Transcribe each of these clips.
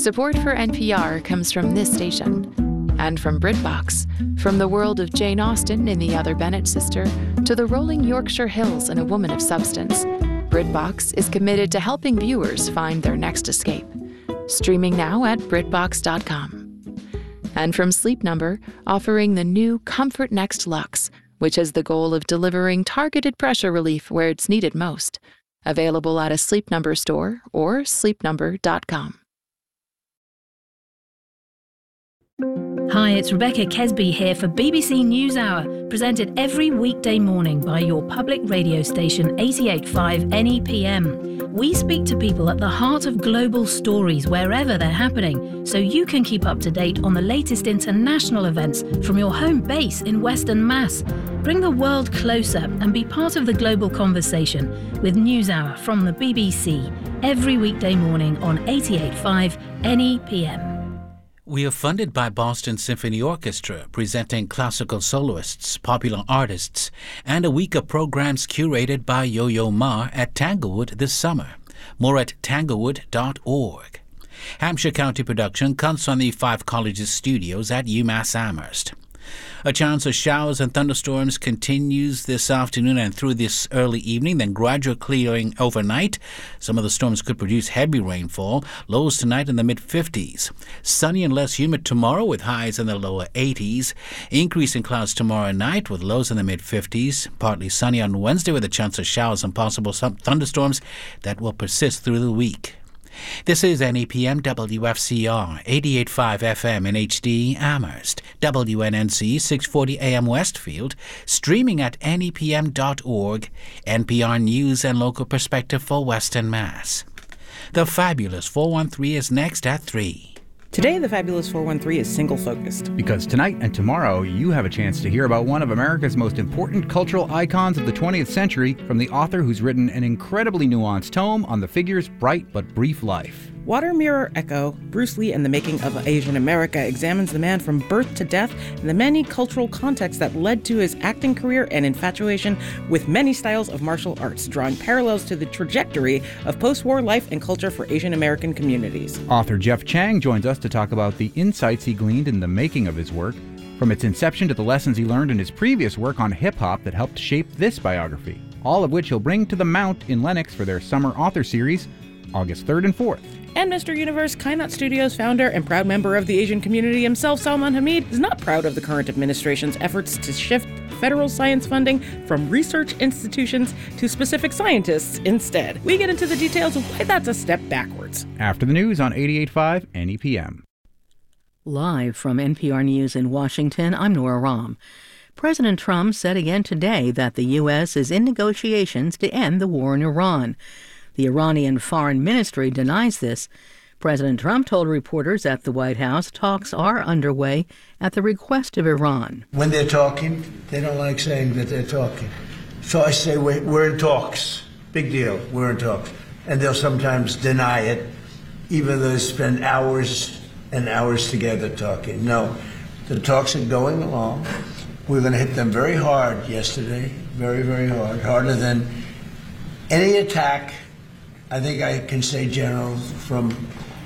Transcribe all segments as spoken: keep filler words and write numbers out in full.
Support for N P R comes from this station and from BritBox. From the world of Jane Austen in The Other Bennet Sister to the rolling Yorkshire Hills in A Woman of Substance, BritBox is committed to helping viewers find their next escape. Streaming now at Britbox dot com. And from Sleep Number, offering the new Comfort Next Luxe, which has the goal of delivering targeted pressure relief where it's needed most. Available at a Sleep Number store or sleep number dot com. Hi, it's Rebecca Kesby here for B B C NewsHour, presented every weekday morning by your public radio station eighty-eight point five N E P M. We speak to people at the heart of global stories wherever they're happening, so you can keep up to date on the latest international events from your home base in Western Mass. Bring the world closer and be part of the global conversation with NewsHour from the B B C every weekday morning on eighty-eight point five N E P M. We are funded by Boston Symphony Orchestra, presenting classical soloists, popular artists, and a week of programs curated by Yo-Yo Ma at Tanglewood this summer. More at tanglewood dot org. Hampshire County production comes from the Five Colleges studios at UMass Amherst. A chance of showers and thunderstorms continues this afternoon and through this early evening, then gradual clearing overnight. Some of the storms could produce heavy rainfall. Lows tonight in the mid-fifties. Sunny and less humid tomorrow with highs in the lower eighties. Increase in clouds tomorrow night with lows in the mid-fifties. Partly sunny on Wednesday with a chance of showers and possible thunderstorms that will persist through the week. This is N E P M W F C R, eighty-eight point five F M in H D, Amherst, W N N C, six forty A M Westfield, streaming at N E P M dot org, N P R News and local perspective for Western Mass. The Fabulous four one three is next at three. Today, the Fabulous four one three is single-focused. Because tonight and tomorrow, you have a chance to hear about one of America's most important cultural icons of the twentieth century from the author who's written an incredibly nuanced tome on the figure's bright but brief life. Water Mirror Echo, Bruce Lee and the Making of Asian America examines the man from birth to death and the many cultural contexts that led to his acting career and infatuation with many styles of martial arts, drawing parallels to the trajectory of post-war life and culture for Asian American communities. Author Jeff Chang joins us to talk about the insights he gleaned in the making of his work, from its inception to the lessons he learned in his previous work on hip-hop that helped shape this biography, all of which he'll bring to the Mount in Lenox for their summer author series, August third and fourth. And Mister Universe, Kainat Studios founder and proud member of the Asian community himself, Salman Hamid, is not proud of the current administration's efforts to shift federal science funding from research institutions to specific scientists instead. We get into the details of why that's a step backwards. After the news on eighty-eight point five N E P M. Live from N P R News in Washington, I'm Nora Rahm. President Trump said again today that the U S is in negotiations to end the war in Iran. The Iranian Foreign Ministry denies this. President Trump told reporters at the White House talks are underway at the request of Iran. When they're talking, they don't like saying that they're talking. So I say we're, we're in talks. Big deal, we're in talks. And they'll sometimes deny it, even though they spend hours and hours together talking. No, the talks are going along. We're going to hit them very hard yesterday, very, very hard, harder than any attack. I think I can say, General, from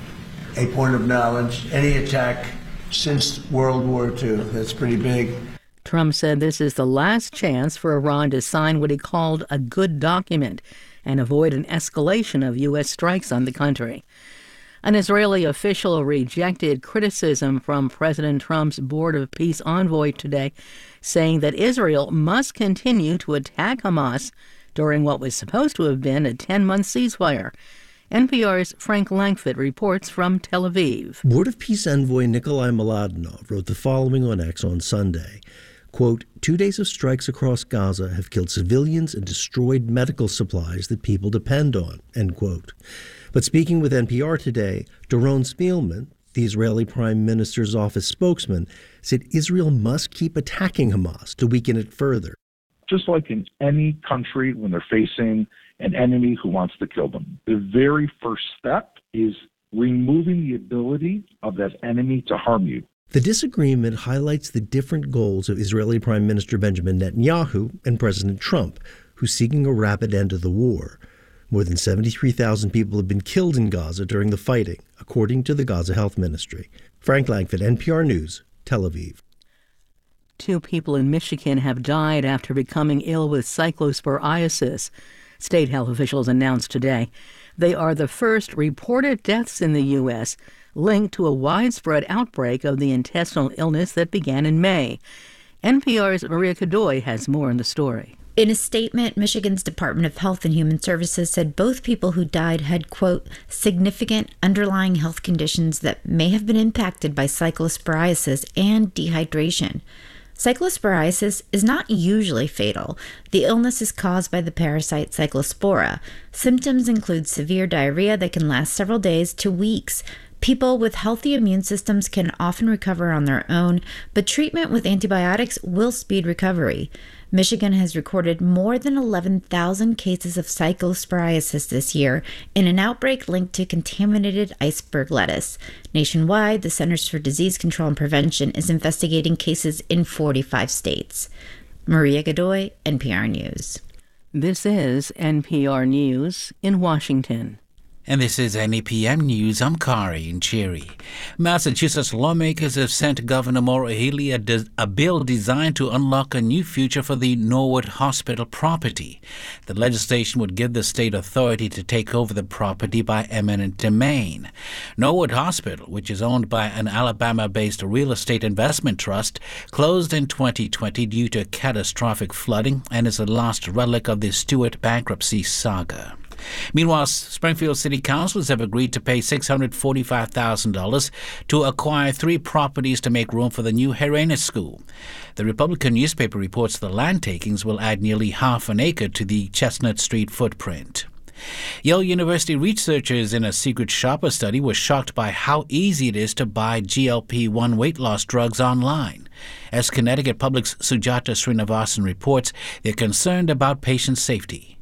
a point of knowledge, any attack since World War Two. That's pretty big. Trump said this is the last chance for Iran to sign what he called a good document and avoid an escalation of U S strikes on the country. An Israeli official rejected criticism from President Trump's Board of Peace envoy today, saying that Israel must continue to attack Hamas during what was supposed to have been a ten-month ceasefire. N P R's Frank Langfitt reports from Tel Aviv. Board of Peace envoy Nikolai Mladenov wrote the following on X on Sunday. Quote, two days of strikes across Gaza have killed civilians and destroyed medical supplies that people depend on, end quote. But speaking with N P R today, Doron Spielman, the Israeli Prime Minister's office spokesman, said Israel must keep attacking Hamas to weaken it further. Just like in any country when they're facing an enemy who wants to kill them, the very first step is removing the ability of that enemy to harm you. The disagreement highlights the different goals of Israeli Prime Minister Benjamin Netanyahu and President Trump, who's seeking a rapid end to the war. More than seventy-three thousand people have been killed in Gaza during the fighting, according to the Gaza Health Ministry. Frank Langford, N P R News, Tel Aviv. Two people in Michigan have died after becoming ill with cyclosporiasis, state health officials announced today. They are the first reported deaths in the U S linked to a widespread outbreak of the intestinal illness that began in May. N P R's Maria Godoy has more on the story. In a statement, Michigan's Department of Health and Human Services said both people who died had, quote, significant underlying health conditions that may have been impacted by cyclosporiasis and dehydration. Cyclosporiasis is not usually fatal. The illness is caused by the parasite Cyclospora. Symptoms include severe diarrhea that can last several days to weeks. People with healthy immune systems can often recover on their own, but treatment with antibiotics will speed recovery. Michigan has recorded more than eleven thousand cases of cyclosporiasis this year in an outbreak linked to contaminated iceberg lettuce. Nationwide, the Centers for Disease Control and Prevention is investigating cases in forty-five states. Maria Godoy, N P R News. This is N P R News in Washington. And this is N E P M News. I'm Kari Nchiri. Massachusetts lawmakers have sent Governor Maura Healey a, de- a bill designed to unlock a new future for the Norwood Hospital property. The legislation would give the state authority to take over the property by eminent domain. Norwood Hospital, which is owned by an Alabama-based real estate investment trust, closed in twenty twenty due to catastrophic flooding and is a lost relic of the Stewart bankruptcy saga. Meanwhile, Springfield City Councilors have agreed to pay six hundred forty-five thousand dollars to acquire three properties to make room for the new Herenes School. The Republican newspaper reports the land takings will add nearly half an acre to the Chestnut Street footprint. Yale University researchers in a secret shopper study were shocked by how easy it is to buy G L P one weight loss drugs online. As Connecticut Public's Sujata Srinivasan reports, they're concerned about patient safety.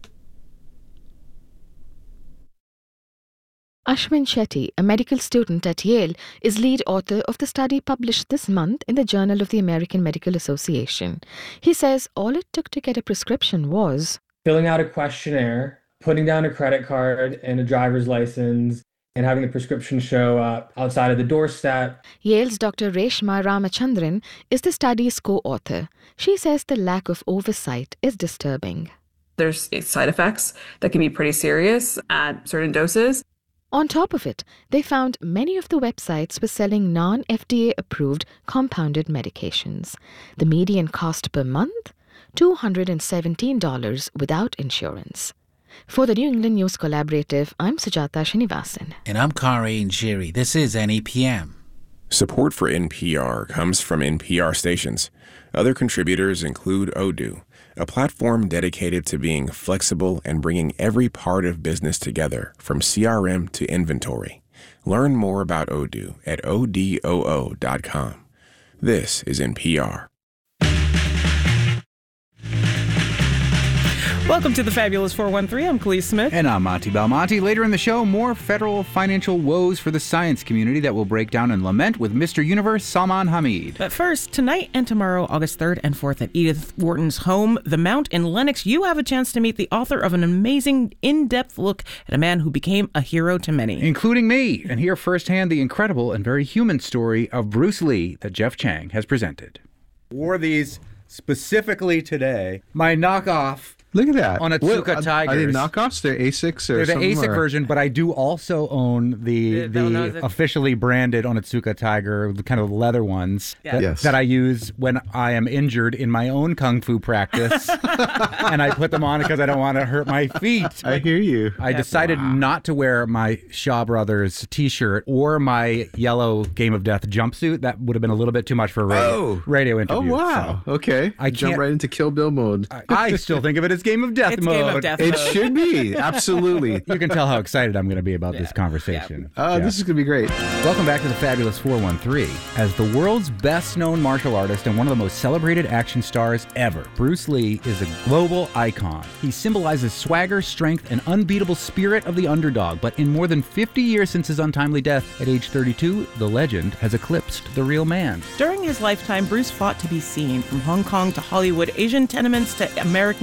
Ashwin Shetty, a medical student at Yale, is lead author of the study published this month in the Journal of the American Medical Association. He says all it took to get a prescription was filling out a questionnaire, putting down a credit card and a driver's license, and having the prescription show up outside of the doorstep. Yale's Doctor Reshma Ramachandran is the study's co-author. She says the lack of oversight is disturbing. There's side effects that can be pretty serious at certain doses. On top of it, they found many of the websites were selling non-F D A-approved compounded medications. The median cost per month? two hundred seventeen dollars without insurance. For the New England News Collaborative, I'm Sujata Srinivasan. And I'm Kari Nchiri. This is N E P M. Support for N P R comes from N P R stations. Other contributors include Odoo, a platform dedicated to being flexible and bringing every part of business together, from C R M to inventory. Learn more about Odoo at odoo dot com. This is N P R. Welcome to the Fabulous four one three. I'm Khalees Smith. And I'm Monty Belmonte. Later in the show, more federal financial woes for the science community that will break down and lament with Mister Universe Salman Hamid. But first, tonight and tomorrow, August third and fourth at Edith Wharton's home, The Mount in Lenox, you have a chance to meet the author of an amazing, in-depth look at a man who became a hero to many. Including me, and hear firsthand the incredible and very human story of Bruce Lee that Jeff Chang has presented. Wore these specifically today. My knockoff. Look at that. Onitsuka what, Tigers. Are they knockoffs? They're Asics or They're the something, ASIC or? version, but I do also own the The- no, no, the the- officially branded Onitsuka Tiger, the kind of leather ones Yeah. that, Yes. that I use when I am injured in my own kung fu practice. And I put them on because I don't want to hurt my feet. I hear you. I decided not to wear my Shaw Brothers t-shirt or my yellow Game of Death jumpsuit. That would have been a little bit too much for a radio, Oh. radio Oh, interview. wow. So Okay. I Jump can't- right into Kill Bill mode. I, I still think of it as Game of Death It's mode. Game of Death It mode. should be. Absolutely. You can tell how excited I'm going to be about this conversation. Uh, Yeah. This is going to be great. Welcome back to the Fabulous four one three. As the world's best-known martial artist and one of the most celebrated action stars ever, Bruce Lee is a global icon. He symbolizes swagger, strength, and unbeatable spirit of the underdog. But in more than fifty years since his untimely death at age thirty-two, the legend has eclipsed the real man. During his lifetime, Bruce fought to be seen. From Hong Kong to Hollywood, Asian tenements to American ghettos,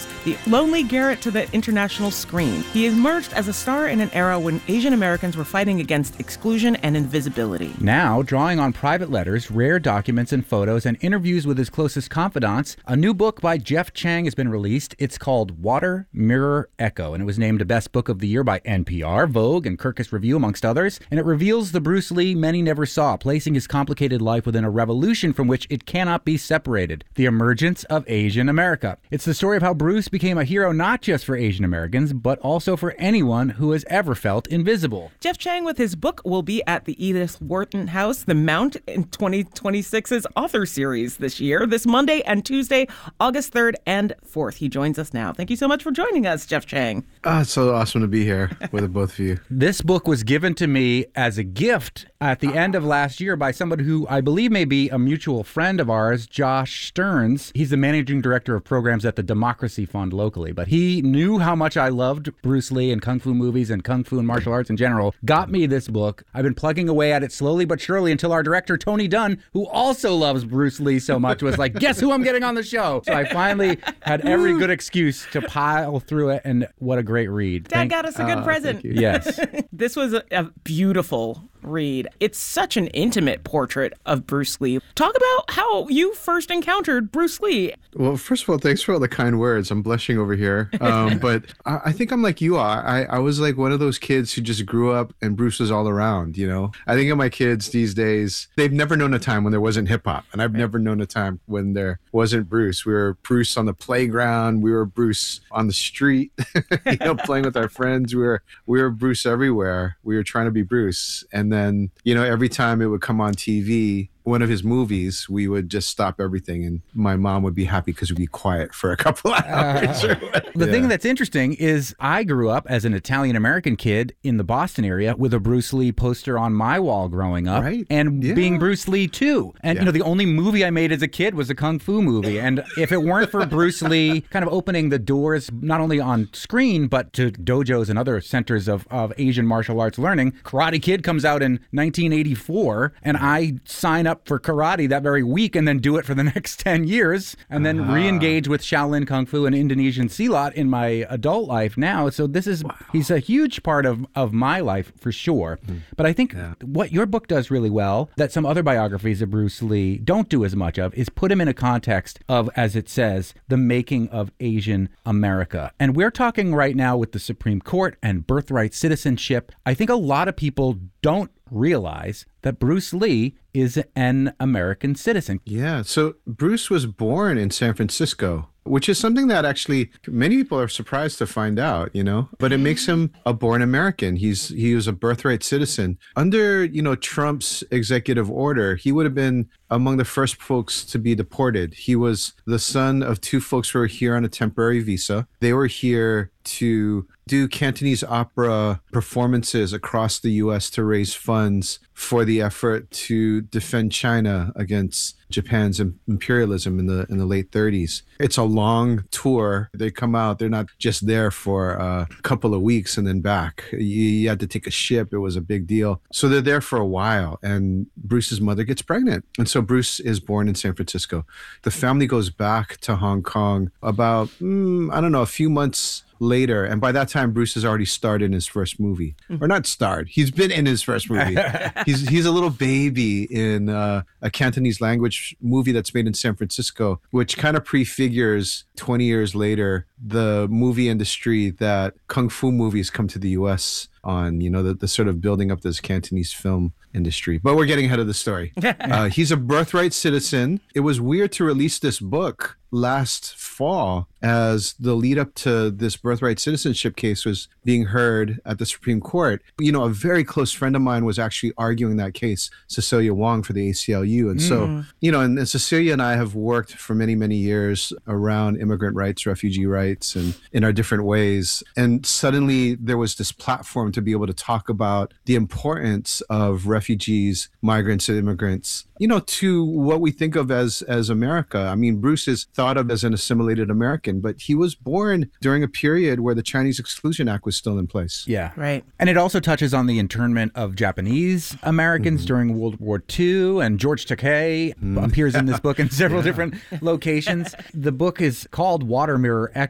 brings the lonely Garrett to the international screen. He emerged as a star in an era when Asian Americans were fighting against exclusion and invisibility. Now, drawing on private letters, rare documents and photos, and interviews with his closest confidants, a new book by Jeff Chang has been released. It's called Water, Mirror, Echo, and it was named a Best Book of the Year by N P R, Vogue, and Kirkus Review, amongst others. And it reveals the Bruce Lee many never saw, placing his complicated life within a revolution from which it cannot be separated, the emergence of Asian America. It's the story of how Bruce became a hero not just for Asian Americans, but also for anyone who has ever felt invisible. Jeff Chang with his book will be at the Edith Wharton House, The Mount, in twenty twenty-six's author series this year, this Monday and Tuesday, August third and fourth. He joins us now. Thank you so much for joining us, Jeff Chang. Oh, it's so awesome to be here with the both of you. This book was given to me as a gift at the end of last year by somebody who I believe may be a mutual friend of ours, Josh Stearns. He's the managing director of programs at the Democracy Fund locally, but he knew how much I loved Bruce Lee and Kung Fu movies and Kung Fu and martial arts in general, got me this book. I've been plugging away at it slowly but surely until our director, Tony Dunn, who also loves Bruce Lee so much, was like, guess who I'm getting on the show? So I finally had every good excuse to pile through it, and what a great read. Dad Thank, got us a good uh, present. Yes. This was a, a beautiful read. It's such an intimate portrait of Bruce Lee. Talk about how you first encountered Bruce Lee. Well, first of all, thanks for all the kind words. I'm blushing over here. Um, but I, I think I'm like you are. I, I was like one of those kids who just grew up and Bruce was all around, you know? I think of my kids these days, they've never known a time when there wasn't hip hop. And I've right. never known a time when there wasn't Bruce. We were Bruce on the playground. We were Bruce on the street, you know, playing with our friends. We were, we were Bruce everywhere. We were trying to be Bruce. And then, you know, every time it would come on T V, one of his movies, we would just stop everything and my mom would be happy because we'd be quiet for a couple hours. Uh, the yeah. thing that's interesting is I grew up as an Italian-American kid in the Boston area with a Bruce Lee poster on my wall growing up right. and yeah. being Bruce Lee too. And, yeah. you know, the only movie I made as a kid was a Kung Fu movie. And if it weren't for Bruce Lee kind of opening the doors, not only on screen, but to dojos and other centers of, of Asian martial arts learning, Karate Kid comes out in nineteen eighty-four and I sign up for karate that very week and then do it for the next ten years and then uh-huh. re-engage with Shaolin Kung Fu and Indonesian Silat in my adult life now. So this is, wow. he's a huge part of, of my life for sure. Mm. But I think yeah. what your book does really well that some other biographies of Bruce Lee don't do as much of is put him in a context of, as it says, the making of Asian America. And we're talking right now with the Supreme Court and birthright citizenship. I think a lot of people don't realize that Bruce Lee is an American citizen. Yeah, so Bruce was born in San Francisco, which is something that actually many people are surprised to find out, you know, but it makes him a born American. He's he was a birthright citizen. Under, you know, Trump's executive order, he would have been among the first folks to be deported. He was the son of two folks who were here on a temporary visa. They were here to do Cantonese opera performances across the U S to raise funds for the effort to defend China against Japan's imperialism in the in the late thirties. It's a long tour. They come out. They're not just there for a couple of weeks and then back. You, you had to take a ship. It was a big deal. So they're there for a while. And Bruce's mother gets pregnant. And so Bruce is born in San Francisco. The family goes back to Hong Kong about, mm, I don't know, a few months later, and by that time Bruce has already starred in his first movie, or not starred, he's been in his first movie. he's he's a little baby in uh, a Cantonese language movie that's made in San Francisco, which kind of prefigures twenty years later the movie industry that Kung Fu movies come to the U S on, you know, the, the sort of building up this Cantonese film industry. But we're getting ahead of the story. uh, he's a birthright citizen. It was weird to release this book last fall as the lead up to this birthright citizenship case was being heard at the Supreme Court. You know, a very close friend of mine was actually arguing that case, Cecilia Wong, for the A C L U. And mm. so, you know, and, and Cecilia and I have worked for many, many years around immigrant rights, refugee rights, and in our different ways. And suddenly there was this platform to be able to talk about the importance of refugees, migrants, and immigrants, you know, to what we think of as as America. I mean, Bruce is thought of as an assimilated American, but he was born during a period where the Chinese Exclusion Act was still in place. Yeah. Right. And it also touches on the internment of Japanese Americans mm-hmm. during World War Two, and George Takei mm. appears in this book in several yeah. different locations. The book is called Water, Mirror, Echo.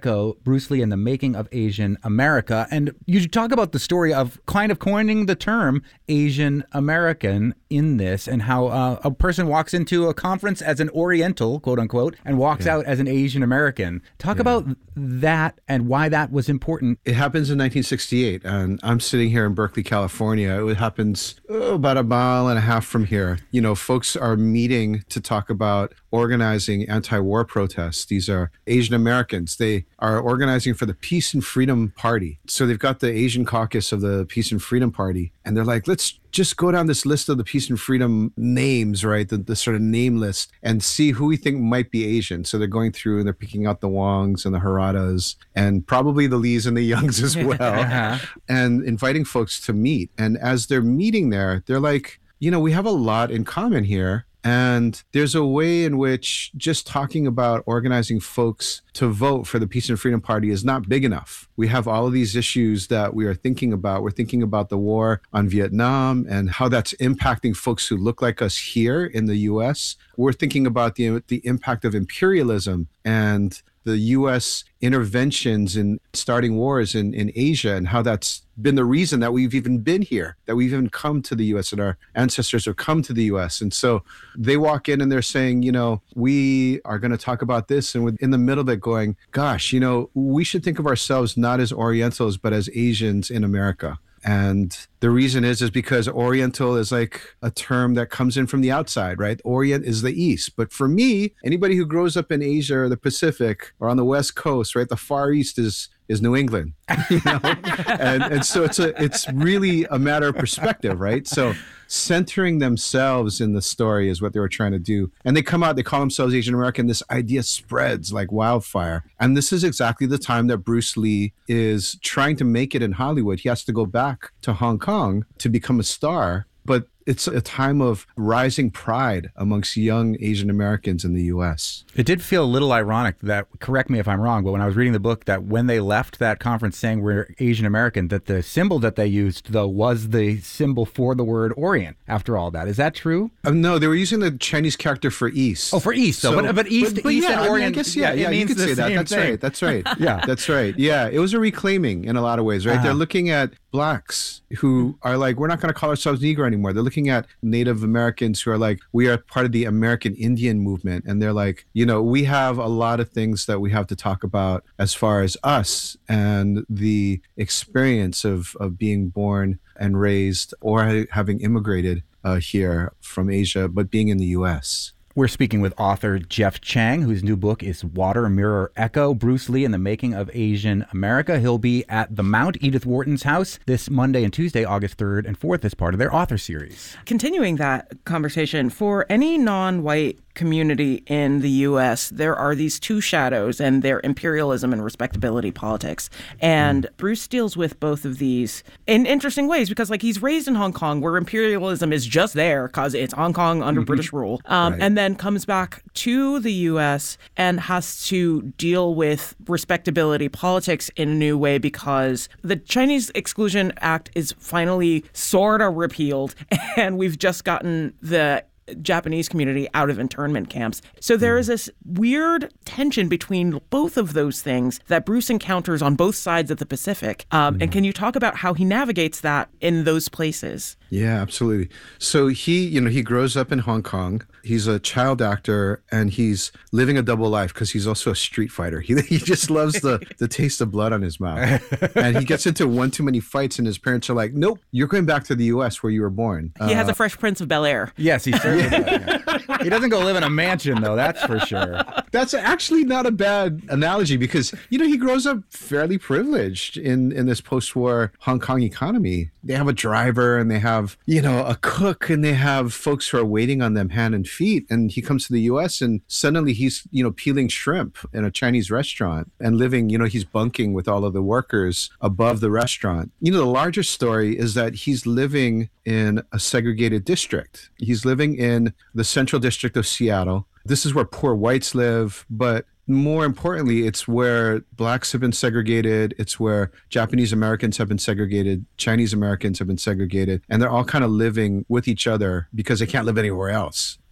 Echo, Bruce Lee and the Making of Asian America. And you talk about the story of kind of coining the term Asian American in this, and how uh, a person walks into a conference as an Oriental, quote unquote, and walks yeah. out as an Asian American. Talk yeah. about that and why that was important. It happens in nineteen sixty-eight, and I'm sitting here in Berkeley, California. It happens oh, about a mile and a half from here. You know, folks are meeting to talk about organizing anti-war protests. These are Asian Americans. They are organizing for the Peace and Freedom Party. So they've got the Asian caucus of the Peace and Freedom Party, and they're like, let's just go down this list of the Peace and Freedom names, right? The, the sort of name list, and see who we think might be Asian. So they're going through and they're picking out the Wongs and the Haradas and probably the Lees and the Youngs as well, uh-huh. and inviting folks to meet. And as they're meeting there, they're like, you know, we have a lot in common here. And there's a way in which just talking about organizing folks to vote for the Peace and Freedom Party is not big enough. We have all of these issues that we are thinking about. We're thinking about the war on Vietnam and how that's impacting folks who look like us here in the U S. We're thinking about the, the impact of imperialism and the U S interventions in starting wars in, in Asia, and how that's been the reason that we've even been here, that we've even come to the U S and our ancestors have come to the U S. And so they walk in and they're saying, you know, we are going to talk about this. And in the middle of it going, gosh, you know, we should think of ourselves not as Orientals, but as Asians in America. And the reason is, is because Oriental is like a term that comes in from the outside, right? Orient is the East. But for me, anybody who grows up in Asia or the Pacific or on the West Coast, right? The Far East is is New England, you know? and, and so it's a, it's really a matter of perspective, right? So centering themselves in the story is what they were trying to do. And they come out, they call themselves Asian American. This idea spreads like wildfire. And this is exactly the time that Bruce Lee is trying to make it in Hollywood. He has to go back to Hong Kong to become a star. But it's a time of rising pride amongst young Asian Americans in the U S. It did feel a little ironic that, correct me if I'm wrong, but when I was reading the book, that when they left that conference saying we're Asian American, that the symbol that they used, though, was the symbol for the word Orient after all that. Is that true? Uh, no, they were using the Chinese character for East. Oh, for East. So, but, but East, but, but East yeah, and Orient. I, mean, I guess, yeah, yeah, yeah you could say that. That's thing. right. That's right. yeah, that's right. Yeah, it was a reclaiming in a lot of ways, right? Uh-huh. They're looking at blacks who are like, we're not going to call ourselves Negro anymore. They're looking at Native Americans who are like, we are part of the American Indian movement. And they're like, you know, we have a lot of things that we have to talk about as far as us and the experience of, of being born and raised or having immigrated uh, here from Asia, but being in the U S. We're speaking with author Jeff Chang, whose new book is Water, Mirror, Echo, Bruce Lee and the Making of Asian America. He'll be at the Mount, Edith Wharton's house, this Monday and Tuesday, August third and fourth, as part of their author series. Continuing that conversation, for any non-white community in the U S, there are these two shadows, and they're imperialism and respectability politics. And mm. Bruce deals with both of these in interesting ways, because like he's raised in Hong Kong, where imperialism is just there because it's Hong Kong under mm-hmm. British rule. Um, right. And then comes back to the U S and has to deal with respectability politics in a new way, because the Chinese Exclusion Act is finally sort of repealed, and we've just gotten the Japanese community out of internment camps. So there is this weird tension between both of those things that Bruce encounters on both sides of the Pacific. Um, mm. And can you talk about how he navigates that in those places? Yeah, absolutely. So he, you know, he grows up in Hong Kong. He's a child actor, and he's living a double life because he's also a street fighter. He he just loves the, the taste of blood on his mouth. And he gets into one too many fights, and his parents are like, nope, you're going back to the U S where you were born. He uh, has a Fresh Prince of Bel-Air. Yes, he certainly does. He doesn't go live in a mansion, though, that's for sure. That's actually not a bad analogy, because, you know, he grows up fairly privileged in, in this post-war Hong Kong economy. They have a driver, and they have, you know, a cook, and they have folks who are waiting on them hand and feet. And he comes to the U S, and suddenly he's, you know, peeling shrimp in a Chinese restaurant and living, you know, he's bunking with all of the workers above the restaurant. You know, the larger story is that he's living in a segregated district. He's living in the central district of Seattle. This is where poor whites live, but more importantly, it's where blacks have been segregated. It's where Japanese Americans have been segregated. Chinese Americans have been segregated. And they're all kind of living with each other because they can't live anywhere else,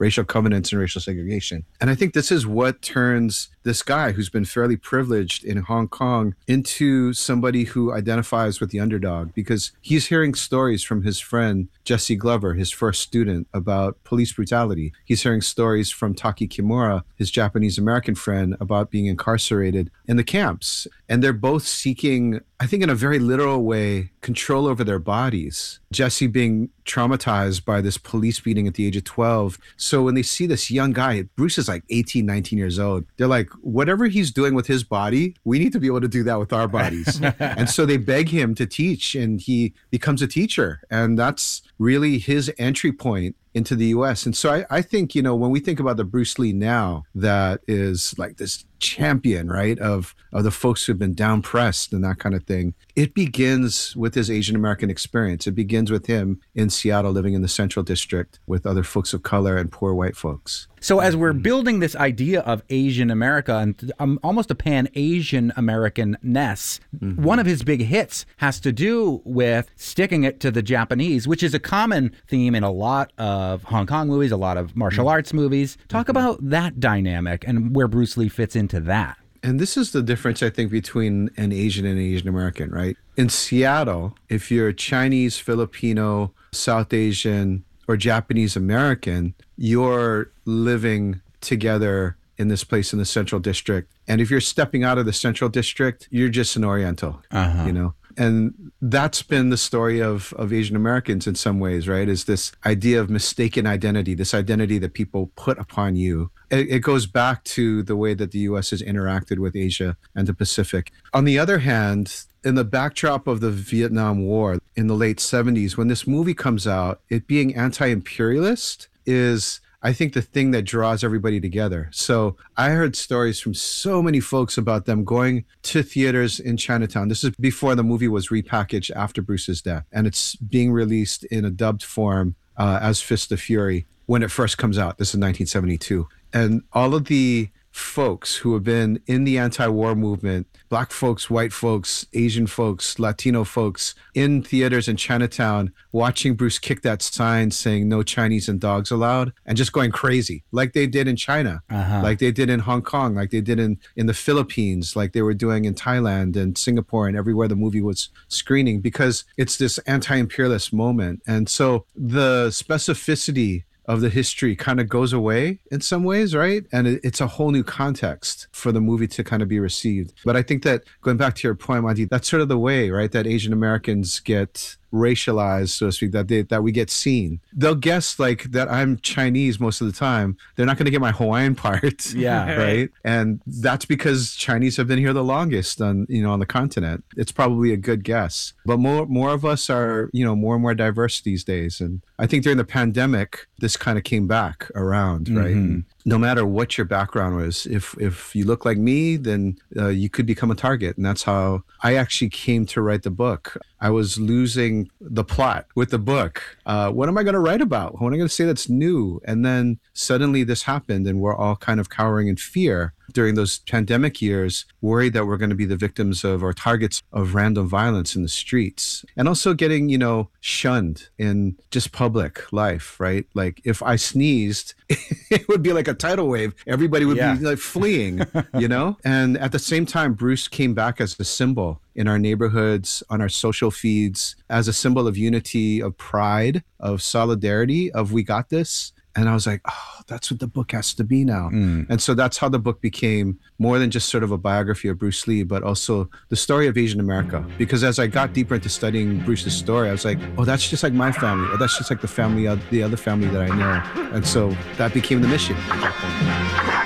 racial covenants and racial segregation. And I think this is what turns this guy who's been fairly privileged in Hong Kong into somebody who identifies with the underdog, because he's hearing stories from his friend Jesse Glover, his first student, about police brutality. He's hearing stories from Taki Kimura, his Japanese American friend, about being incarcerated in the camps. And they're both seeking, I think in a very literal way, control over their bodies. Jesse being traumatized by this police beating at the age of twelve. So when they see this young guy, Bruce is like eighteen, nineteen years old, they're like, whatever he's doing with his body, we need to be able to do that with our bodies. And so they beg him to teach, and he becomes a teacher. And that's really his entry point into the U S. And so I, I think, you know, when we think about the Bruce Lee now, that is like this champion, right, of, of the folks who've been down pressed and that kind of thing, it begins with his Asian American experience. It begins with him in Seattle, living in the Central District with other folks of color and poor white folks. So as we're building this idea of Asian America and um, almost a pan-Asian American-ness, mm-hmm. one of his big hits has to do with sticking it to the Japanese, which is a common theme in a lot of Hong Kong movies, a lot of martial mm-hmm. arts movies. Talk mm-hmm. about that dynamic and where Bruce Lee fits into that. And this is the difference, I think, between an Asian and an Asian American, right? In Seattle, if you're Chinese, Filipino, South Asian, or Japanese American, you're living together in this place in the Central District. And if you're stepping out of the Central District, you're just an Oriental, uh-huh. you know? And that's been the story of, of Asian Americans in some ways, right? Is this idea of mistaken identity, this identity that people put upon you. It, it goes back to the way that the U S has interacted with Asia and the Pacific. On the other hand, in the backdrop of the Vietnam War in the late seventies, when this movie comes out, it being anti-imperialist is, I think, the thing that draws everybody together. So I heard stories from so many folks about them going to theaters in Chinatown. This is before the movie was repackaged after Bruce's death, and it's being released in a dubbed form uh, as Fist of Fury when it first comes out. This is nineteen seventy-two. And all of the folks who have been in the anti-war movement, Black folks, white folks, Asian folks, Latino folks, in theaters in Chinatown, watching Bruce kick that sign saying no Chinese and dogs allowed, and just going crazy, like they did in China, uh-huh. like they did in Hong Kong, like they did in, in the Philippines, like they were doing in Thailand and Singapore and everywhere the movie was screening, because it's this anti-imperialist moment. And so the specificity of the history kind of goes away in some ways, right? And it, it's a whole new context for the movie to kind of be received. But I think that, going back to your point, Monty, that's sort of the way, right, that Asian Americans get racialized, so to speak, that they, that we get seen. They'll guess like that I'm Chinese most of the time. They're not going to get my Hawaiian part. Yeah. Right. And that's because Chinese have been here the longest on, you know, on the continent. It's probably a good guess. But more more of us are, you know, more and more diverse these days. And I think during the pandemic, this kind of came back around, right? Mm-hmm. No matter what your background was, if if you look like me, then uh, you could become a target. And that's how I actually came to write the book. I was losing the plot with the book. Uh, what am I going to write about? What am I going to say that's new? And then suddenly this happened, and we're all kind of cowering in fear during those pandemic years, worried that we're going to be the victims of or targets of random violence in the streets, and also getting, you know, shunned in just public life, right? Like if I sneezed, it would be like a tidal wave. Everybody would yeah. be like fleeing, you know? And at the same time, Bruce came back as a symbol in our neighborhoods, on our social feeds, as a symbol of unity, of pride, of solidarity, of we got this. And I was like, oh, that's what the book has to be now. Mm. And so that's how the book became more than just sort of a biography of Bruce Lee, but also the story of Asian America. Because as I got deeper into studying Bruce's story, I was like, oh, that's just like my family, or that's just like the family of the other family that I know. And so that became the mission at that point.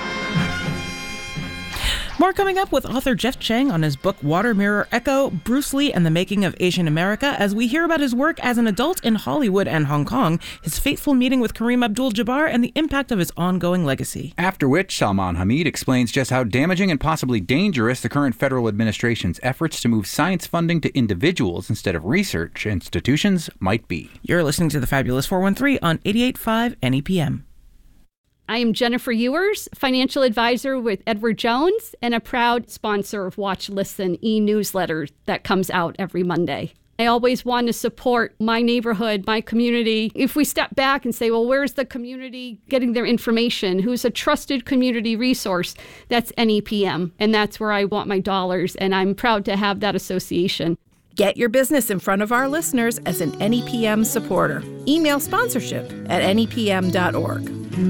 More coming up with author Jeff Chang on his book Water Mirror Echo, Bruce Lee and the Making of Asian America, as we hear about his work as an adult in Hollywood and Hong Kong, his fateful meeting with Kareem Abdul-Jabbar, and the impact of his ongoing legacy. After which, Salman Hamid explains just how damaging and possibly dangerous the current federal administration's efforts to move science funding to individuals instead of research institutions might be. You're listening to The Fabulous four one three on eighty-eight point five N E P M. I am Jennifer Ewers, financial advisor with Edward Jones and a proud sponsor of Watch Listen e-newsletter that comes out every Monday. I always want to support my neighborhood, my community. If we step back and say, well, where's the community getting their information? Who's a trusted community resource? That's N E P M. And that's where I want my dollars. And I'm proud to have that association. Get your business in front of our listeners as an N E P M supporter. Email sponsorship at N E P M dot org.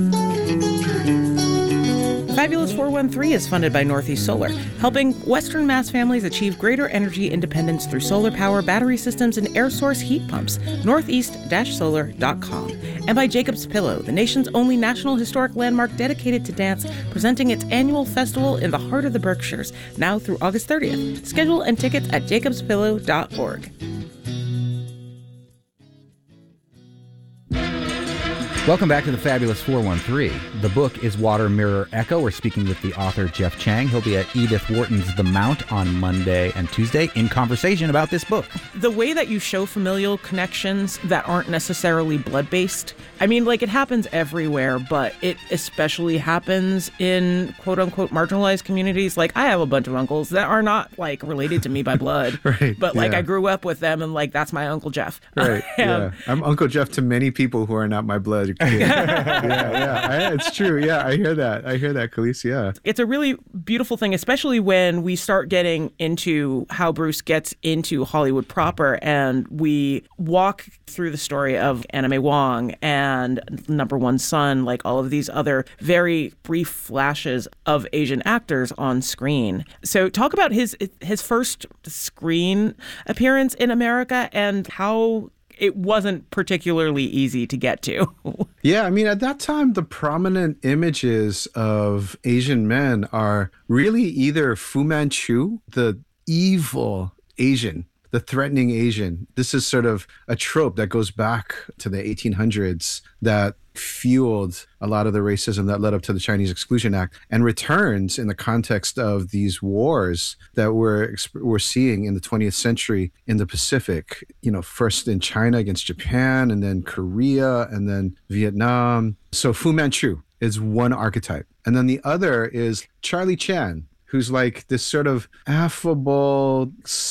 Fabulous four one three is funded by Northeast Solar, helping Western Mass families achieve greater energy independence through solar power, battery systems, and air source heat pumps. northeast solar dot com. And by Jacob's Pillow, the nation's only National Historic Landmark dedicated to dance, presenting its annual festival in the heart of the Berkshires, now through August thirtieth. Schedule and tickets at jacobs pillow dot org. Welcome back to the Fabulous four one three. The book is Water, Mirror, Echo. We're speaking with the author, Jeff Chang. He'll be at Edith Wharton's The Mount on Monday and Tuesday in conversation about this book. The way that you show familial connections that aren't necessarily blood-based, I mean, like, it happens everywhere, but it especially happens in quote-unquote marginalized communities. Like, I have a bunch of uncles that are not, like, related to me by blood. Right. But, like, yeah. I grew up with them, and, like, that's my Uncle Jeff. Right, um, yeah. I'm Uncle Jeff to many people who are not my blood. yeah, yeah, I, it's true. Yeah, I hear that. I hear that, Khalees, yeah. It's a really beautiful thing, especially when we start getting into how Bruce gets into Hollywood proper, and we walk through the story of Anna May Wong and Number One Son, like all of these other very brief flashes of Asian actors on screen. So talk about his his first screen appearance in America and how it wasn't particularly easy to get to. Yeah, I mean, at that time, the prominent images of Asian men are really either Fu Manchu, the evil Asian, the threatening Asian. This is sort of a trope that goes back to the eighteen hundreds that fueled a lot of the racism that led up to the Chinese Exclusion Act and returns in the context of these wars that we're, we're seeing in the twentieth century in the Pacific, you know, first in China against Japan and then Korea and then Vietnam. So Fu Manchu is one archetype. And then the other is Charlie Chan, who's like this sort of affable,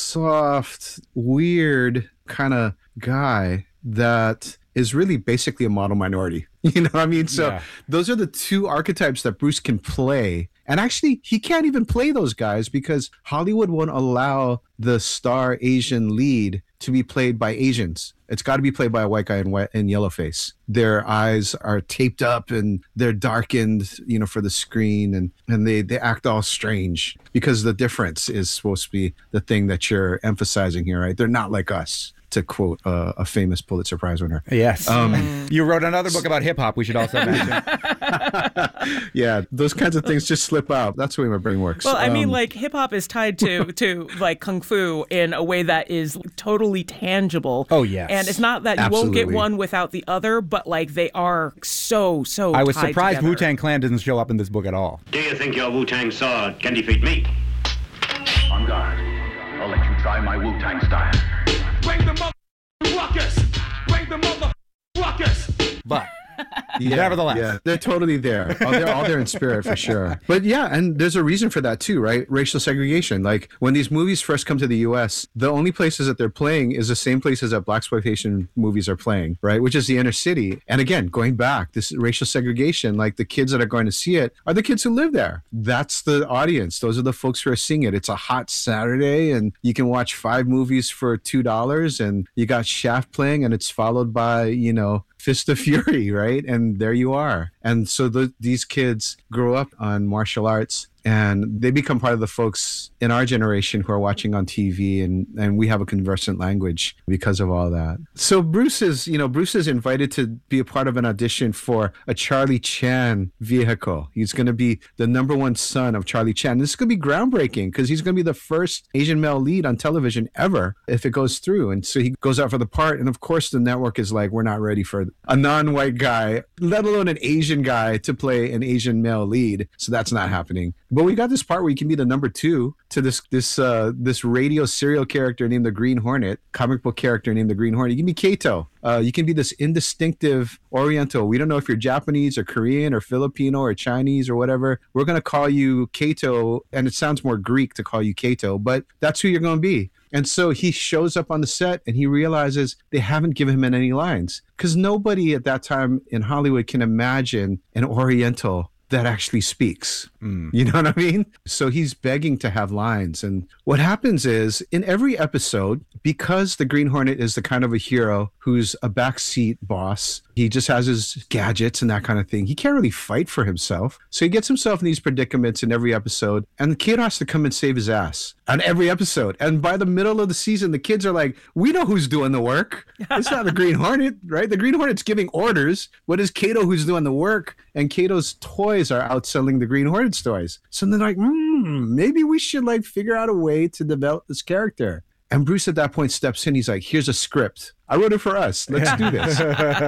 soft, weird kind of guy that is really basically a model minority. You know what I mean? So yeah. Those are the two archetypes that Bruce can play. And actually, he can't even play those guys because Hollywood won't allow the star Asian lead to be played by Asians. It's got to be played by a white guy in, white, in yellow face. Their eyes are taped up and they're darkened, you know, for the screen, and, and they, they act all strange because the difference is supposed to be the thing that you're emphasizing here, right? They're not like us, to quote uh, a famous Pulitzer Prize winner. Yes. Um, you wrote another book about hip hop, we should also mention. Yeah, those kinds of things just slip out. That's the way my brain works. Well, I um, mean, like, hip hop is tied to, to like, Kung Fu in a way that is totally tangible. Oh, yes. And it's not that Absolutely. You won't get one without the other, but, like, they are so, so I was tied surprised together. Wu-Tang Clan doesn't show up in this book at all. Do you think your Wu-Tang sword can defeat me? On guard. I'll let you try my Wu-Tang style. Bring the mother ruckus! Bring the mother ruckus! But Yeah, nevertheless, yeah, they're totally there. Oh, they're all there in spirit for sure. But yeah, and there's a reason for that too, right? Racial segregation. Like when these movies first come to the U S, the only places that they're playing is the same places that blaxploitation movies are playing, right? Which is the inner city. And again, going back, this racial segregation, like the kids that are going to see it are the kids who live there. That's the audience. Those are the folks who are seeing it. It's a hot Saturday, and you can watch five movies for two dollars, and you got Shaft playing, and it's followed by, you know, Fist of Fury, right? And there you are. And so the, these kids grow up on martial arts, and they become part of the folks in our generation who are watching on T V, and, and we have a conversant language because of all that. So Bruce is, you know, Bruce is invited to be a part of an audition for a Charlie Chan vehicle. He's going to be the number one son of Charlie Chan. This is going to be groundbreaking because he's going to be the first Asian male lead on television ever if it goes through. And so he goes out for the part. And of course, the network is like, we're not ready for a non-white guy, let alone an Asian guy, to play an Asian male lead. So that's not happening. But we got this part where you can be the number two to this this uh, this radio serial character named the Green Hornet, comic book character named the Green Hornet. You can be Kato. Uh, you can be this indistinctive Oriental. We don't know if you're Japanese or Korean or Filipino or Chinese or whatever. We're going to call you Kato, and it sounds more Greek to call you Kato, but that's who you're going to be. And so he shows up on the set and he realizes they haven't given him any lines because nobody at that time in Hollywood can imagine an Oriental that actually speaks. Mm. You know what I mean? So he's begging to have lines. And what happens is in every episode, because the Green Hornet is the kind of a hero who's a backseat boss, he just has his gadgets and that kind of thing. He can't really fight for himself. So he gets himself in these predicaments in every episode. And the kid has to come and save his ass on every episode. And by the middle of the season, the kids are like, we know who's doing the work. It's not the Green Hornet, right? The Green Hornet's giving orders. What is Kato who's doing the work? And Kato's toys are outselling the Green Hornet's toys. So they're like, hmm, maybe we should like figure out a way to develop this character. And Bruce at that point steps in. He's like, here's a script. I wrote it for us. Let's do this.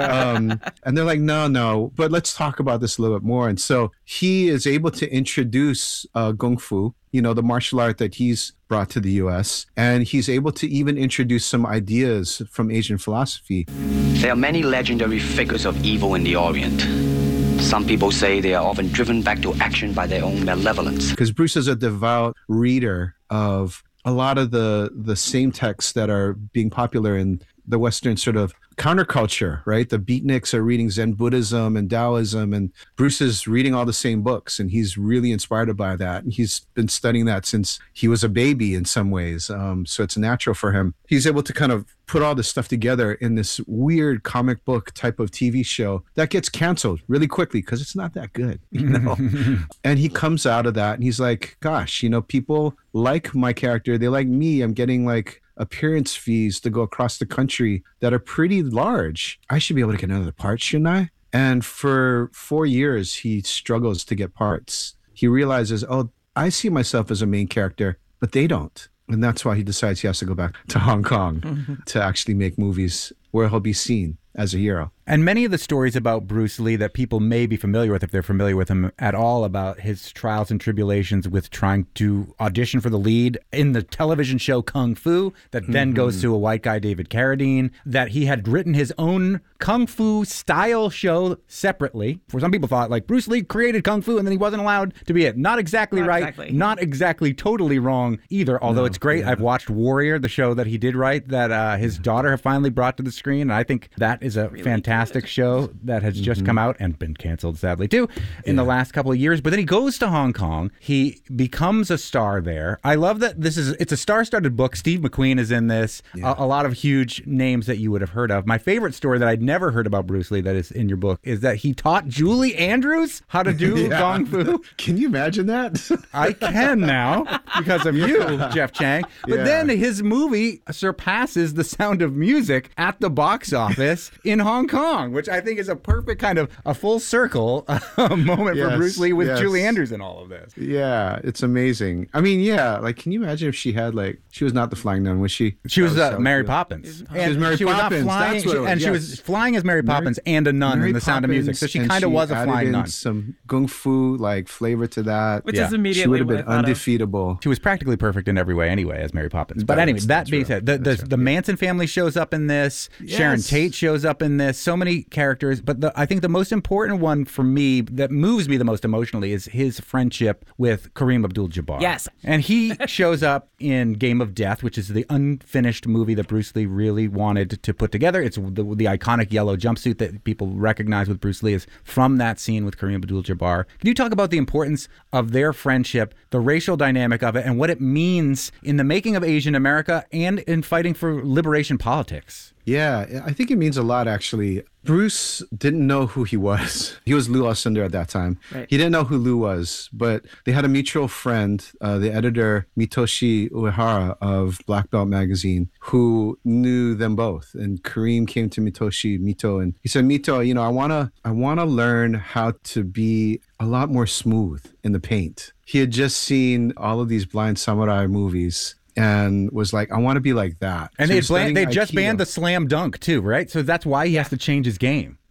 um, and they're like, no, no, but let's talk about this a little bit more. And so he is able to introduce uh, Kung Fu, you know, the martial art that he's brought to the U S. And he's able to even introduce some ideas from Asian philosophy. There are many legendary figures of evil in the Orient. Some people say they are often driven back to action by their own malevolence. Because Bruce is a devout reader of a lot of the the same texts that are being popular in the Western sort of counterculture, right? The beatniks are reading Zen Buddhism and Taoism, and Bruce is reading all the same books, and he's really inspired by that. And he's been studying that since he was a baby in some ways. Um, so it's natural for him. He's able to kind of put all this stuff together in this weird comic book type of T V show that gets canceled really quickly because it's not that good, you know? And he comes out of that and he's like, gosh, you know, people like my character. They like me. I'm getting like appearance fees to go across the country that are pretty large. I should be able to get another part, shouldn't I? And for four years, he struggles to get parts. He realizes, oh, I see myself as a main character, but they don't. And that's why he decides he has to go back to Hong Kong mm-hmm. to actually make movies where he'll be seen as a hero. And many of the stories about Bruce Lee that people may be familiar with, if they're familiar with him at all, about his trials and tribulations with trying to audition for the lead in the television show Kung Fu, that mm-hmm. then goes to a white guy, David Carradine, that he had written his own Kung Fu style show separately. For some people thought, like, Bruce Lee created Kung Fu and then he wasn't allowed to be it. Not exactly not right. Exactly. Not exactly totally wrong either, although no, it's great. Yeah. I've watched Warrior, the show that he did write, that uh, his daughter finally brought to the screen. And I think that is a really fantastic show that has just mm-hmm. come out and been canceled, sadly, too, in yeah. the last couple of years. But then he goes to Hong Kong. He becomes a star there. I love that this is, it's a star-studded book. Steve McQueen is in this. Yeah. A, a lot of huge names that you would have heard of. My favorite story that I'd never heard about Bruce Lee that is in your book is that he taught Julie Andrews how to do yeah. Kung Fu. Can you imagine that? I can now because of you, yeah. Jeff Chang. But yeah. then his movie surpasses The Sound of Music at the box office in Hong Kong, which I think is a perfect kind of a full circle uh, moment yes, for Bruce Lee with yes. Julie Andrews in all of this. Yeah, it's amazing. I mean, yeah, like, can you imagine if she had, like, she was not the Flying Nun, was she? She was, was uh, Mary Poppins. She was Mary she Poppins. Was not flying, That's what she, it was. And yes. she was flying as Mary Poppins Mary, and a nun Mary in The Sound Poppins, of Music. So she kind of was a flying nun. Some Kung Fu like flavor to that, which yeah. is immediately she would have been undefeatable. Of. She was practically perfect in every way, anyway, as Mary Poppins. But anyway, that being said, the the, the Manson family shows up in this. Yes. Sharon Tate shows up in this. So many characters, but the, I think the most important one for me that moves me the most emotionally is his friendship with Kareem Abdul-Jabbar. Yes. And he shows up in Game of Death, which is the unfinished movie that Bruce Lee really wanted to put together. It's the, the iconic yellow jumpsuit that people recognize with Bruce Lee is from that scene with Kareem Abdul-Jabbar. Can you talk about the importance of their friendship, the racial dynamic of it, and what it means in the making of Asian America and in fighting for liberation politics? Yeah, I think it means a lot, actually. Bruce didn't know who he was. He was Lew Alcindor at that time. Right. He didn't know who Lew was, but they had a mutual friend, uh, the editor Mitoshi Uehara of Black Belt magazine, who knew them both. And Kareem came to Mitoshi, Mito, and he said, Mito, you know, I want to I want to learn how to be a lot more smooth in the paint. He had just seen all of these Blind Samurai movies and was like, I want to be like that. And so they bland, they just Aikido. banned the slam dunk too, right? So that's why he has to change his game.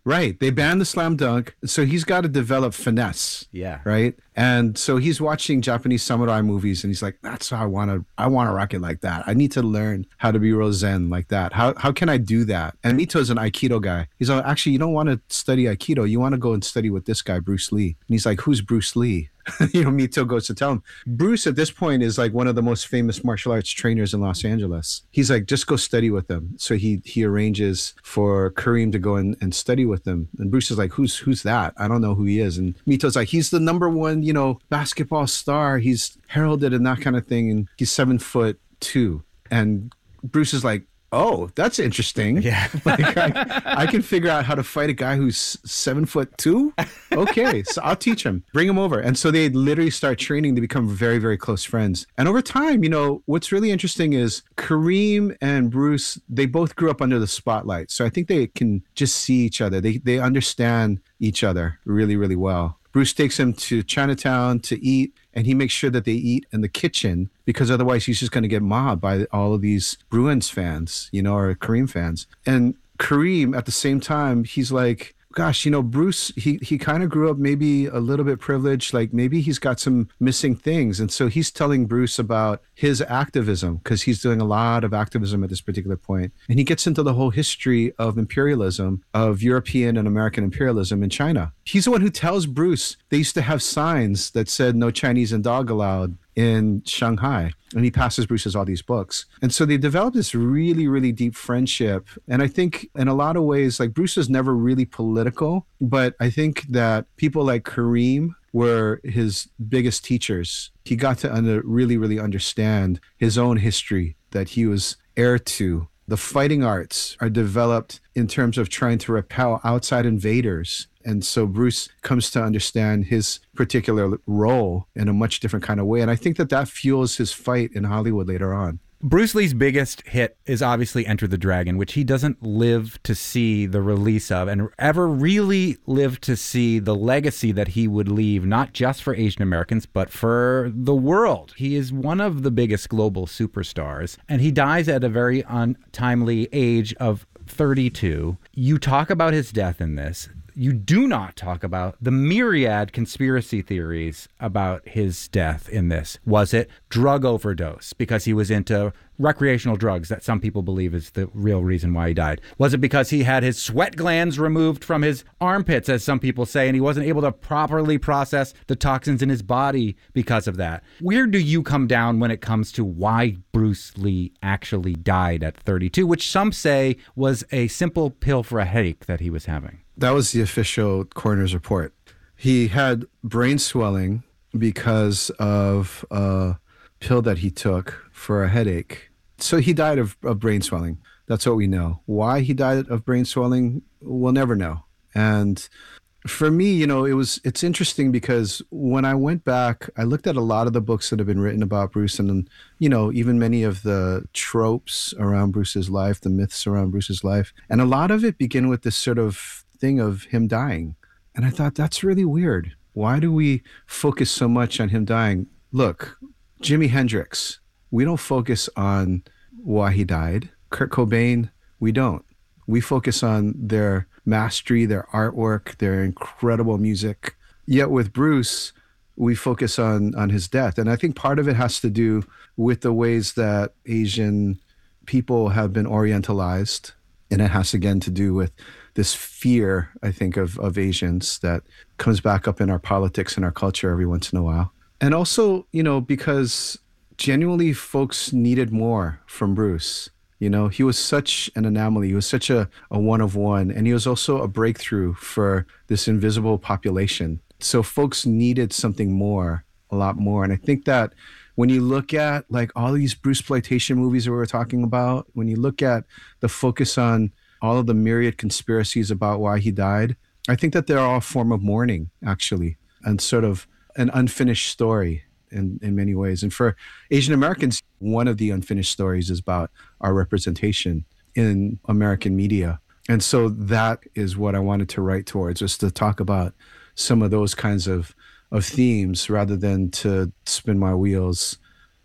Right. They banned the slam dunk. So he's got to develop finesse. Yeah. Right. And so he's watching Japanese samurai movies and he's like, that's how I want to, I want to rock it like that. I need to learn how to be real Zen like that. How how can I do that? And Mito's an Aikido guy. He's like, actually, you don't want to study Aikido. You want to go and study with this guy, Bruce Lee. And he's like, who's Bruce Lee? You know, Mito goes to tell him. Bruce at this point is like one of the most famous martial arts trainers in Los Angeles. He's like, just go study with him. So he he arranges for Kareem to go and, and study with him. And Bruce is like, who's who's that? I don't know who he is. And Mito's like, he's the number one, you know, basketball star. He's heralded and that kind of thing. And he's seven foot two. And Bruce is like, oh, that's interesting. Yeah. Like I, I can figure out how to fight a guy who's seven foot two. Okay, so I'll teach him. Bring him over. And so they literally start training to become very, very close friends. And over time, you know, what's really interesting is Kareem and Bruce, they both grew up under the spotlight. So I think they can just see each other. They they understand each other really, really well. Bruce takes him to Chinatown to eat, and he makes sure that they eat in the kitchen because otherwise he's just going to get mobbed by all of these Bruins fans, you know, or Kareem fans. And Kareem, at the same time, he's like, gosh, you know, Bruce, he, he kind of grew up maybe a little bit privileged, like maybe he's got some missing things. And so he's telling Bruce about his activism because he's doing a lot of activism at this particular point. And he gets into the whole history of imperialism, of European and American imperialism in China. He's the one who tells Bruce they used to have signs that said no Chinese and dog allowed in Shanghai. And he passes Bruce's all these books. And so they developed this really, really deep friendship. And I think in a lot of ways, like Bruce was never really political, but I think that people like Kareem were his biggest teachers. He got to under, really, really understand his own history that he was heir to. The fighting arts are developed in terms of trying to repel outside invaders. And so Bruce comes to understand his particular role in a much different kind of way. And I think that that fuels his fight in Hollywood later on. Bruce Lee's biggest hit is obviously Enter the Dragon, which he doesn't live to see the release of and ever really live to see the legacy that he would leave, not just for Asian Americans, but for the world. He is one of the biggest global superstars, and he dies at a very untimely age of thirty-two. You talk about his death in this. You do not talk about the myriad conspiracy theories about his death in this. Was it drug overdose because he was into recreational drugs that some people believe is the real reason why he died? Was it because he had his sweat glands removed from his armpits, as some people say, and he wasn't able to properly process the toxins in his body because of that? Where do you come down when it comes to why Bruce Lee actually died at thirty-two, which some say was a simple pill for a headache that he was having? That was the official coroner's report. He had brain swelling because of a pill that he took for a headache. So he died of, of brain swelling. That's what we know. Why he died of brain swelling, we'll never know. And for me, you know, it was it's interesting because when I went back, I looked at a lot of the books that have been written about Bruce and, you know, even many of the tropes around Bruce's life, the myths around Bruce's life. And a lot of it begin with this sort of thing of him dying. And I thought, that's really weird. Why do we focus so much on him dying? Look, Jimi Hendrix, we don't focus on why he died. Kurt Cobain, we don't. We focus on their mastery, their artwork, their incredible music. Yet with Bruce, we focus on, on his death. And I think part of it has to do with the ways that Asian people have been orientalized. And it has, again, to do with this fear, I think, of, of Asians that comes back up in our politics and our culture every once in a while. And also, you know, because genuinely folks needed more from Bruce. You know, he was such an anomaly. He was such a, a one of one. And he was also a breakthrough for this invisible population. So folks needed something more, a lot more. And I think that when you look at like all these Bruceploitation movies that we were talking about, when you look at the focus on all of the myriad conspiracies about why he died, I think that they're all a form of mourning, actually, and sort of an unfinished story in, in many ways. And for Asian Americans, one of the unfinished stories is about our representation in American media. And so that is what I wanted to write towards, was to talk about some of those kinds of, of themes rather than to spin my wheels,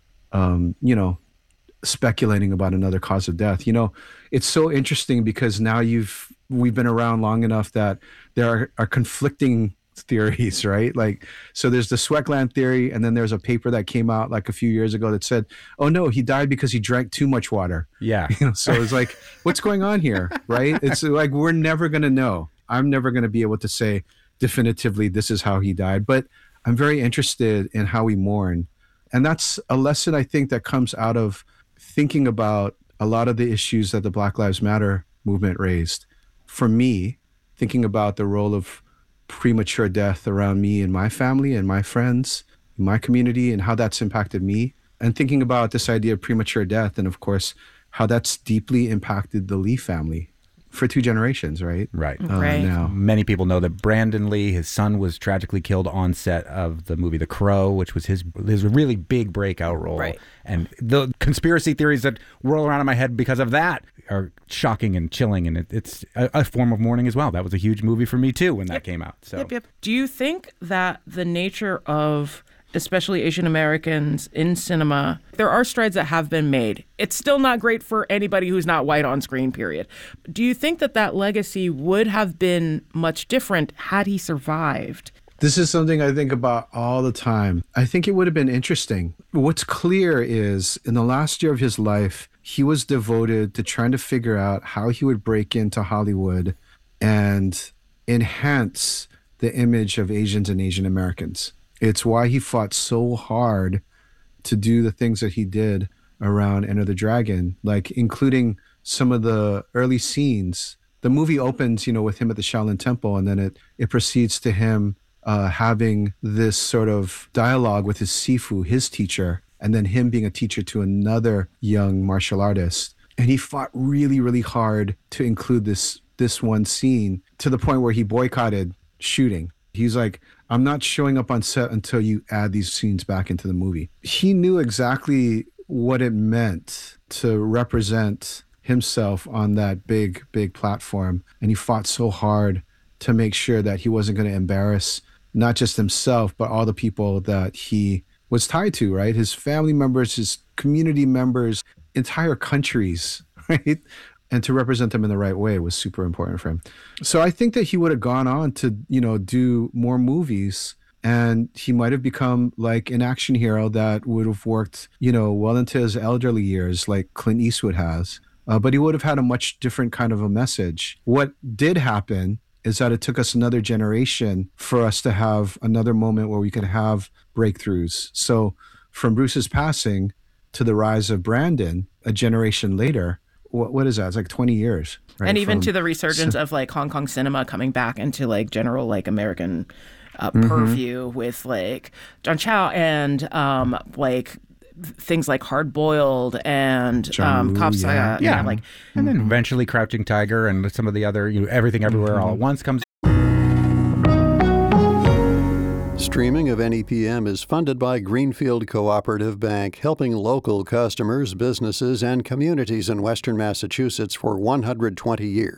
um, you know, speculating about another cause of death. You know, it's so interesting because now you've we've been around long enough that there are, are conflicting theories, right? Like, so there's the Sweckland theory, and then there's a paper that came out like a few years ago that said, oh no, he died because he drank too much water. Yeah. You know, so it's like, what's going on here, right? It's like, we're never going to know. I'm never going to be able to say definitively this is how he died, but I'm very interested in how we mourn. And that's a lesson I think that comes out of thinking about a lot of the issues that the Black Lives Matter movement raised. For me, thinking about the role of premature death around me and my family and my friends, my community, and how that's impacted me. And thinking about this idea of premature death and, of course, how that's deeply impacted the Lee family for two generations, right? Right. Uh, right. Now. Many people know that Brandon Lee, his son, was tragically killed on set of the movie The Crow, which was his his really big breakout role. Right. And the conspiracy theories that whirl around in my head because of that are shocking and chilling, and it, it's a, a form of mourning as well. That was a huge movie for me, too, when that yep. came out. So. Yep, yep. Do you think that the nature of especially Asian Americans in cinema, there are strides that have been made. It's still not great for anybody who's not white on screen, period. Do you think that that legacy would have been much different had he survived? This is something I think about all the time. I think it would have been interesting. What's clear is in the last year of his life, he was devoted to trying to figure out how he would break into Hollywood and enhance the image of Asians and Asian Americans. It's why he fought so hard to do the things that he did around Enter the Dragon, like including some of the early scenes. The movie opens, you know, with him at the Shaolin Temple, and then it, it proceeds to him uh, having this sort of dialogue with his Sifu, his teacher, and then him being a teacher to another young martial artist. And he fought really, really hard to include this this one scene to the point where he boycotted shooting. He's like, I'm not showing up on set until you add these scenes back into the movie. He knew exactly what it meant to represent himself on that big, big platform. And he fought so hard to make sure that he wasn't going to embarrass not just himself, but all the people that he was tied to, right? His family members, his community members, entire countries, right? And to represent them in the right way was super important for him. So I think that he would have gone on to, you know, do more movies, and he might have become like an action hero that would have worked, you know, well into his elderly years, like Clint Eastwood has. Uh, but he would have had a much different kind of a message. What did happen is that it took us another generation for us to have another moment where we could have breakthroughs. So from Bruce's passing to the rise of Brandon, a generation later, What what is that? It's like twenty years. Right? And even From, to the resurgence so, of like Hong Kong cinema coming back into like general like American uh, mm-hmm. purview with like John Chow and um, like things like Hard Boiled and um, Cop Saga. Yeah. Yeah. yeah, like and then eventually Crouching Tiger and some of the other, you know, Everything Everywhere mm-hmm. All at Once comes. Streaming of N E P M is funded by Greenfield Cooperative Bank, helping local customers, businesses, and communities in Western Massachusetts for one hundred twenty years.